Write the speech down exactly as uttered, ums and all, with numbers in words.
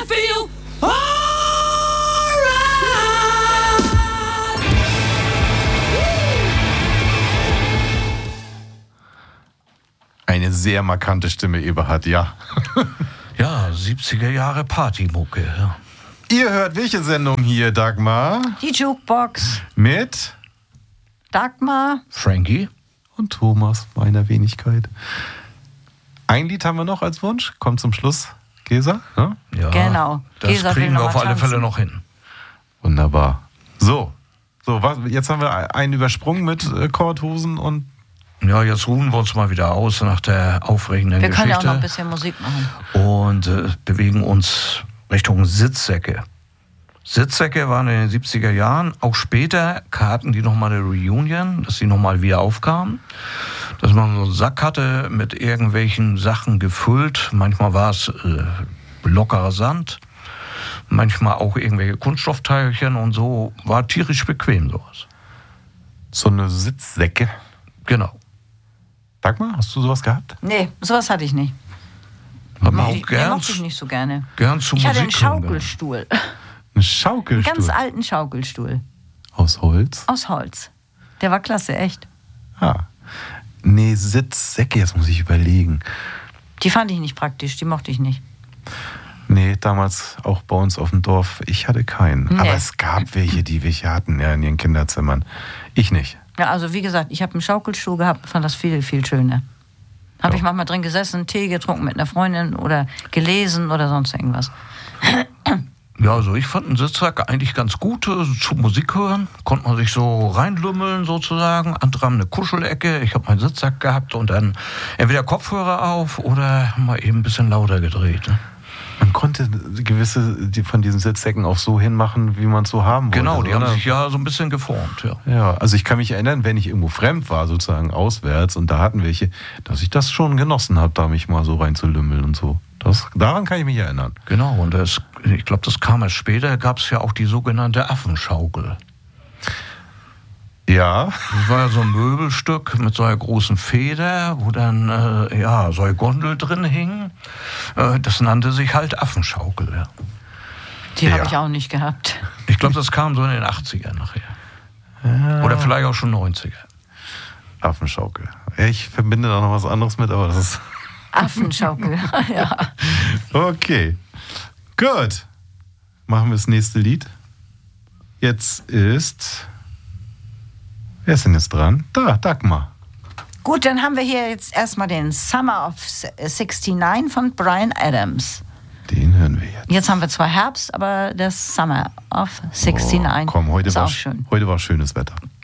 I feel alright. Eine sehr markante Stimme, Eberhard, ja. Ja, siebziger Jahre Partymucke. Ja. Ihr hört welche Sendung hier, Dagmar? Die Jukebox. Mit Dagmar. Frankie. Und Thomas, meiner Wenigkeit. Ein Lied haben wir noch als Wunsch. Kommt zum Schluss, Gesa. Ne? Ja, Genau. Das Gesa will kriegen wir noch auf mal alle tanzen. Fälle noch hin. Wunderbar. So, so was, jetzt haben wir einen übersprungen mit äh, Korthosen und... Ja, jetzt ruhen wir uns mal wieder aus nach der aufregenden Wir können ja auch Geschichte noch ein bisschen Musik machen. und äh, bewegen uns Richtung Sitzsäcke. Sitzsäcke waren in den siebziger Jahren, auch später hatten die nochmal eine Reunion, dass sie nochmal wieder aufkamen. Dass man so einen Sack hatte mit irgendwelchen Sachen gefüllt. Manchmal war es äh, lockerer Sand, manchmal auch irgendwelche Kunststoffteilchen und so. War tierisch bequem sowas. So eine Sitzsäcke. Genau. Dagmar, hast du sowas gehabt? Nee, sowas hatte ich nicht. Hat man Die, auch die gern, mochte ich nicht so gerne. gern zu Ich hatte einen Musik hören gehabt. Schaukelstuhl. Ein Schaukelstuhl. Einen ganz alten Schaukelstuhl. Aus Holz? Aus Holz. Der war klasse, echt. Ah. Nee, Sitzsäcke, jetzt muss ich überlegen. Die fand ich nicht praktisch, die mochte ich nicht. Nee, damals auch bei uns auf dem Dorf, ich hatte keinen. Nee. Aber es gab welche, die welche hatten, ja, in ihren Kinderzimmern. Ich nicht. Ja, also wie gesagt, ich habe einen Schaukelstuhl gehabt, fand das viel, viel schöner. Habe Ja. ich manchmal drin gesessen, Tee getrunken mit einer Freundin oder gelesen oder sonst irgendwas. Ja, also ich fand einen Sitzsack eigentlich ganz gut äh, zu Musik hören. Konnte man sich so reinlümmeln sozusagen. Andere haben eine Kuschelecke. Ich habe meinen Sitzsack gehabt und dann entweder Kopfhörer auf oder mal eben ein bisschen lauter gedreht. Ne? Man konnte gewisse die von diesen Sitzsäcken auch so hinmachen, wie man es so haben wollte. Genau, die oder? haben sich ja so ein bisschen geformt. Ja. Ja, also ich kann mich erinnern, wenn ich irgendwo fremd war, sozusagen auswärts, und da hatten welche, dass ich das schon genossen habe, da mich mal so reinzulümmeln und so. Das, daran kann ich mich erinnern. Genau, und das, ich glaube, das kam erst später, gab es ja auch die sogenannte Affenschaukel. Ja. Das war ja so ein Möbelstück mit so einer großen Feder, wo dann äh, ja, so eine Gondel drin hing. Äh, das nannte sich halt Affenschaukel. Ja. Die Ja. habe ich auch nicht gehabt. Ich glaube, das kam so in den achtzigern nachher. Ja. Oder vielleicht auch schon neunziger. Affenschaukel. Ich verbinde da noch was anderes mit, aber das ist... Affenschaukel, ja. Okay. Gut. Machen wir das nächste Lied. Jetzt ist... Wer ist denn jetzt dran? Da, Dagmar. Gut, dann haben wir hier jetzt erstmal den Summer of sixty-nine von Bryan Adams. Den hören wir jetzt. Jetzt haben wir zwar Herbst, aber das Summer of sixty-nine Oh, komm, heute ist war, auch schön. heute war schönes Wetter.